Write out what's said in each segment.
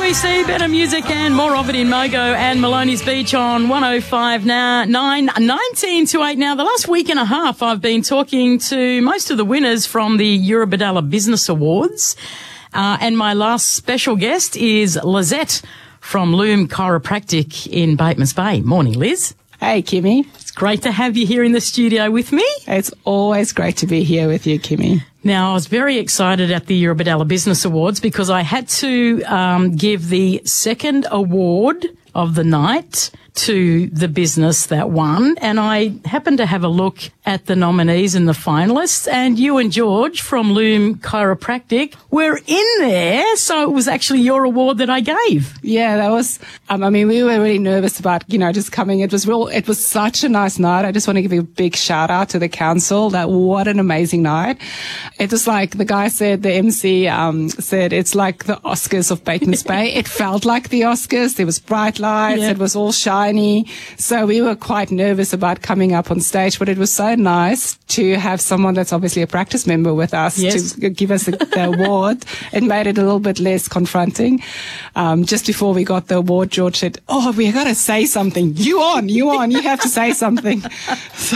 ABC, better music and more of it in Mogo and Maloney's Beach on 105 now, 19 to 8 now. The last week and a half I've been talking to most of the winners from the Eurobodalla Business Awards. And my last special guest is Lizette from Loom Chiropractic in Batemans Bay. Morning, Liz. Hey, Kimmy. It's great to have you here in the studio with me. It's always great to be here with you, Kimmy. Now, I was very excited at the Eurobodalla Business Awards because I had to give the second award of the night to the business that won, and I happened to have a look at the nominees and the finalists, and you and George from Loom Chiropractic were in there, so it was actually your award that I gave. Yeah, that was, we were really nervous about, just coming. It was such a nice night. I just want to give you a big shout out to the council. What an amazing night. It was like the guy said, the MC said, it's like the Oscars of Batemans Bay. It felt like the Oscars. There was bright lights. Yeah. It was all shiny. So we were quite nervous about coming up on stage, but it was so nice to have someone that's obviously a practice member with us to give us the award. It made it a little bit less confronting. Just before we got the award, George said, we got to say something. You have to say something. So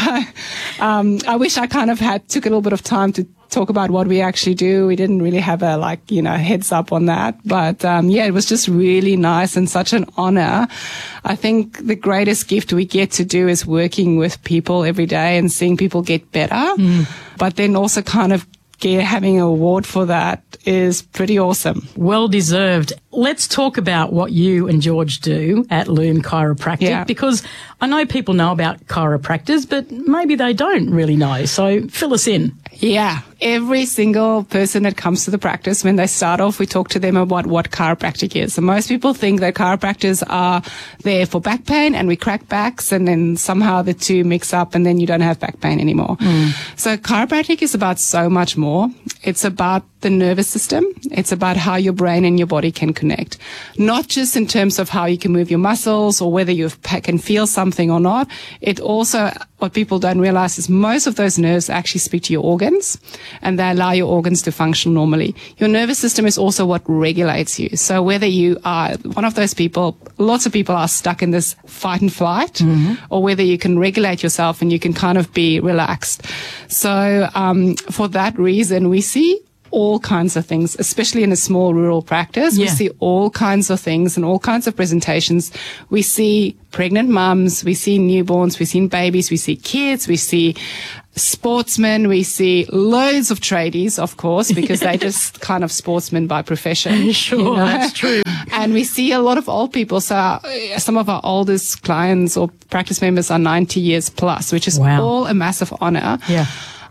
I wish I kind of took a little bit of time to talk about what we actually do. We didn't really have a heads up on that, but it was just really nice and such an honor. I think the greatest gift we get to do is working with people every day and seeing people get better, but then also kind of having an award for that is pretty awesome. Well deserved. Let's talk about what you and George do at Loom Chiropractic, because I know people know about chiropractors, but maybe they don't really know. So fill us in. Yeah. Every single person that comes to the practice, when they start off, we talk to them about what chiropractic is. And most people think that chiropractors are there for back pain and we crack backs and then somehow the two mix up and then you don't have back pain anymore. So chiropractic is about so much more. It's about the nervous system. It's about how your brain and your body can connect. Not just in terms of how you can move your muscles or whether you can feel something or not. It also, what people don't realize is most of those nerves actually speak to your organs and they allow your organs to function normally. Your nervous system is also what regulates you. So whether you are one of those people, lots of people are stuck in this fight and flight, or whether you can regulate yourself and you can kind of be relaxed. So for that reason, we see all kinds of things, especially in a small rural practice. We see all kinds of things and all kinds of presentations. We see pregnant mums, we see newborns, we see babies, we see kids, we see sportsmen, we see loads of tradies, of course, because they're just kind of sportsmen by profession. Sure, that's true. And we see a lot of old people. So some of our oldest clients or practice members are 90 years plus, which is all a massive honor. Yeah.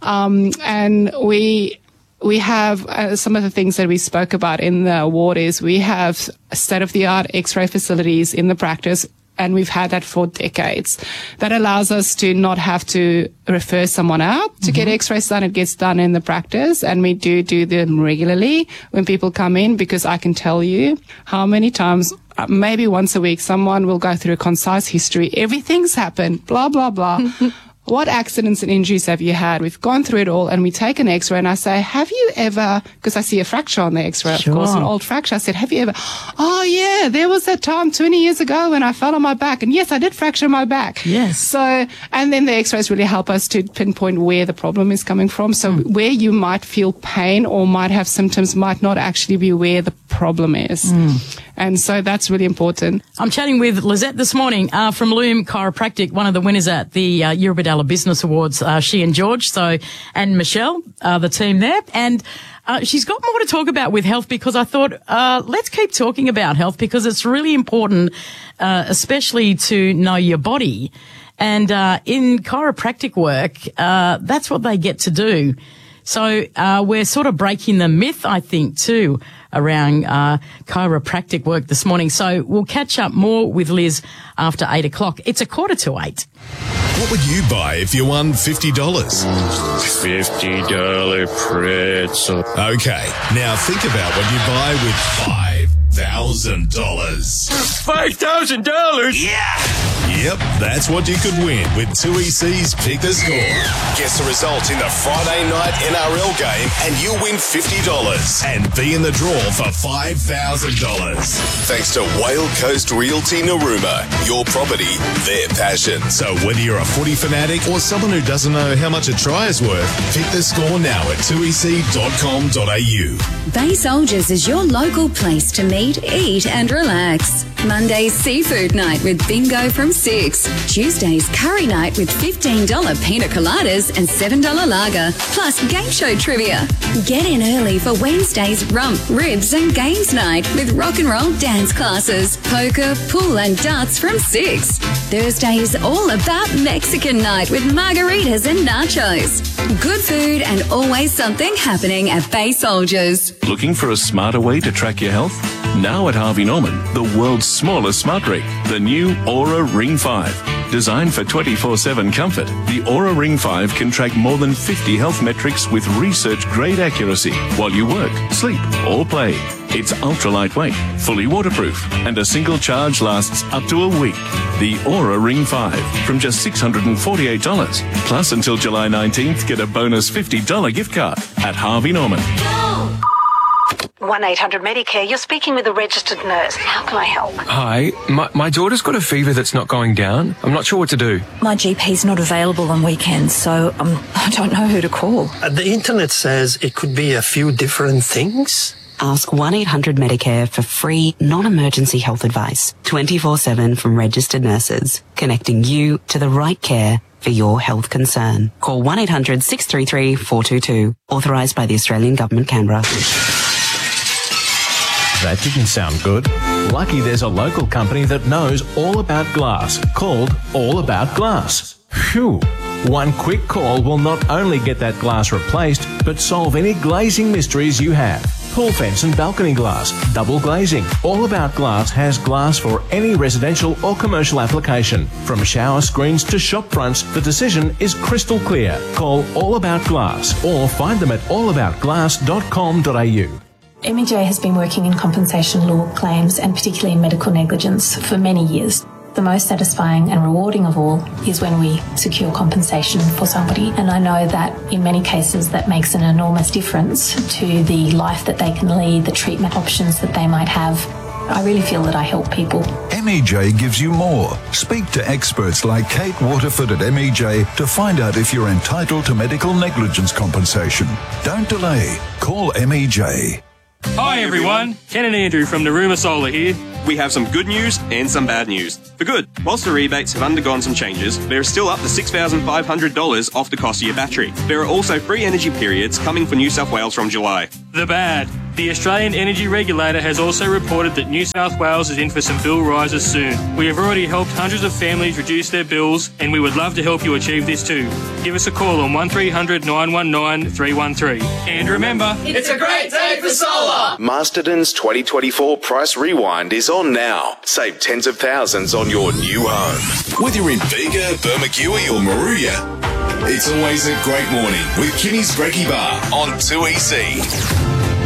And we have some of the things that we spoke about in the award is we have state-of-the-art X-ray facilities in the practice, and we've had that for decades. That allows us to not have to refer someone out to get X-rays done. It gets done in the practice, and we do them regularly when people come in, because I can tell you how many times, maybe once a week, someone will go through a concise history. Everything's happened, blah, blah, blah. What accidents and injuries have you had? We've gone through it all, and we take an X-ray, and I say, have you ever, because I see a fracture on the X-ray, of course, an old fracture. I said, have you ever, there was that time 20 years ago when I fell on my back, and yes, I did fracture my back. Yes. So, and then the X-rays really help us to pinpoint where the problem is coming from. So where you might feel pain or might have symptoms might not actually be where the problem is. And so that's really important. I'm chatting with Lizette this morning from Loom Chiropractic, one of the winners at the Eurobodalla Business Awards, she and George, and Michelle, the team there. And she's got more to talk about with health, because I thought, let's keep talking about health, because it's really important, especially to know your body. And in chiropractic work, that's what they get to do. So we're sort of breaking the myth, I think, too, around chiropractic work this morning. So we'll catch up more with Liz after 8 o'clock. It's 7:45. What would you buy if you won $50? $50 pretzel. Okay, now think about what you buy with $5,000. $5,000? Yeah! Yep, that's what you could win with 2EC's Pick the Score. Guess the result in the Friday night NRL game and you'll win $50 and be in the draw for $5,000. Thanks to Whale Coast Realty Narooma. Your property, their passion. So whether you're a footy fanatic or someone who doesn't know how much a try is worth, pick the score now at 2ec.com.au. Bay Soldiers is your local place to meet, eat and relax. Monday's seafood night with bingo from 6. Tuesday's curry night with $15 pina coladas and $7 lager, plus game show trivia. Get in early for Wednesday's rump, ribs and games night with rock and roll dance classes, poker, pool and darts from 6. Thursday's all about Mexican night with margaritas and nachos. Good food and always something happening at Bay Soldiers. Looking for a smarter way to track your health? Now at Harvey Norman, the world's smallest smart ring, the new Aura Ring 5. Designed for 24/7 comfort, the Aura Ring 5 can track more than 50 health metrics with research-grade accuracy while you work, sleep or play. It's ultra lightweight, fully waterproof, and a single charge lasts up to a week. The Aura Ring 5 from just $648. Plus, until July 19th, get a bonus $50 gift card at Harvey Norman. 1-800-MEDICARE, you're speaking with a registered nurse. How can I help? Hi, my daughter's got a fever that's not going down. I'm not sure what to do. My GP's not available on weekends, so I don't know who to call. The internet says it could be a few different things. Ask 1-800-MEDICARE for free, non-emergency health advice, 24/7 from registered nurses, connecting you to the right care for your health concern. Call 1-800-633-422, authorised by the Australian Government, Canberra. That didn't sound good. Lucky there's a local company that knows all about glass, called All About Glass. Phew. One quick call will not only get that glass replaced, but solve any glazing mysteries you have. Pool fence and balcony glass, double glazing. All About Glass has glass for any residential or commercial application. From shower screens to shop fronts, the decision is crystal clear. Call All About Glass or find them at allaboutglass.com.au. MEJ has been working in compensation law claims and particularly in medical negligence for many years. The most satisfying and rewarding of all is when we secure compensation for somebody. And I know that in many cases that makes an enormous difference to the life that they can lead, the treatment options that they might have. I really feel that I help people. MEJ gives you more. Speak to experts like Kate Waterford at MEJ to find out if you're entitled to medical negligence compensation. Don't delay. Call MEJ. Hi everyone, Ken and Andrew from Narooma Solar here. We have some good news and some bad news. For good, whilst the rebates have undergone some changes, there is still up to $6,500 off the cost of your battery. There are also free energy periods coming for New South Wales from July. The bad. The Australian Energy Regulator has also reported that New South Wales is in for some bill rises soon. We have already helped hundreds of families reduce their bills, and we would love to help you achieve this too. Give us a call on 1300 919 313. And remember, it's a great day for solar! Masterton's 2024 Price Rewind is on now. Save tens of thousands on your new home. Whether you're in Bega, Bermagui or Moruya, it's always a great morning with Kimmy's Brekkie Bar on 2EC.